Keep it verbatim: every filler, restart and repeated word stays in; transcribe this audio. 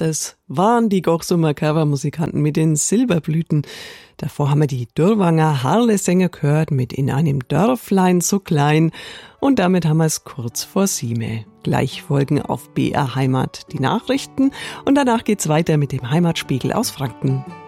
das waren die Gochsumer Covermusikanten mit den Silberblüten. Davor haben wir die Dürrwanger Harlesänger gehört mit In einem Dörflein so klein. Und damit haben wir es kurz vor sieben. Gleich folgen auf B R Heimat die Nachrichten und danach geht's weiter mit dem Heimatspiegel aus Franken.